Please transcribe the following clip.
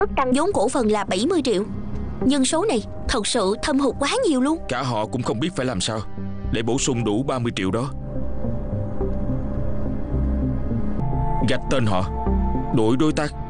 Vốn cổ phần là 70 triệu, nhưng số này thật sự thâm hụt quá nhiều luôn. Cả họ cũng không biết phải làm sao để bổ sung đủ 30 triệu đó. Gạch tên họ, đổi đối tác,